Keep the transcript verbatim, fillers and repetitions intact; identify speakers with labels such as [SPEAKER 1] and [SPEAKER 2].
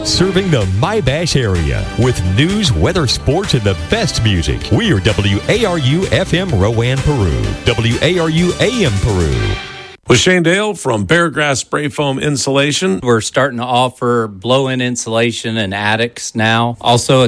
[SPEAKER 1] serving the Mybash area with news, weather, sports, and the best music. We are W A R U F M Rowan, Peru. W A R U A M Peru.
[SPEAKER 2] With Shane Dale from Beargrass Spray Foam Insulation.
[SPEAKER 3] We're starting to offer blow-in insulation in attics now. Also,